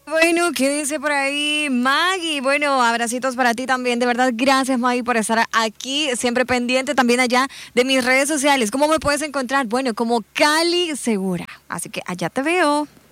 Bueno, ¿qué dice por ahí Maggie? Bueno, abracitos para ti también. De verdad, gracias Maggie por estar aquí, siempre pendiente también allá de mis redes sociales. ¿Cómo me puedes encontrar? Bueno, como Cali Segura. Así que allá te veo.